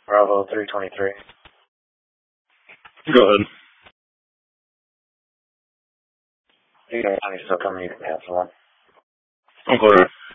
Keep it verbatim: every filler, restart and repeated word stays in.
Bravo three twenty-three. Go ahead. You can still coming, you can cancel one. I'm clear.